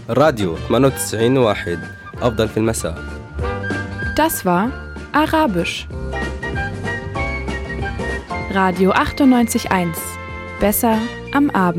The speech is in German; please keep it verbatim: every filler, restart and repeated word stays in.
راديو ثمانية وتسعين واحد أفضل في المساء. Das war Arabisch. Radio achtundneunzig Komma eins. Besser am Abend.